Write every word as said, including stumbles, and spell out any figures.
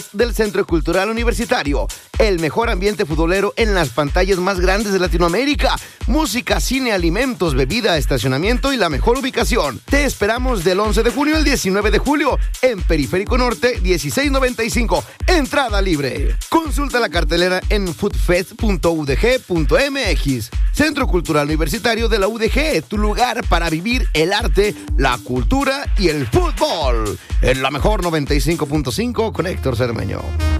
del Centro Cultural Universitario, el mejor ambiente futbolero en las pantallas más grandes de Latinoamérica, música, cine, alimentos, bebida, estacionamiento y la mejor ubicación. Te esperamos del once de junio al diecinueve de julio en Periférico Norte dieciséis noventa y cinco, entrada libre. Consulta la cartelera en foodfest punto u d g punto m x. Centro Cultural Universitario de la U D G, tu lugar para vivir el arte, la cultura y el fútbol. En la mejor noventa y cinco punto cinco con Héctor Cermeño.